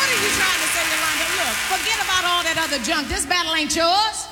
are you trying to say, Yolanda? Look, forget about all that other junk. This battle ain't yours.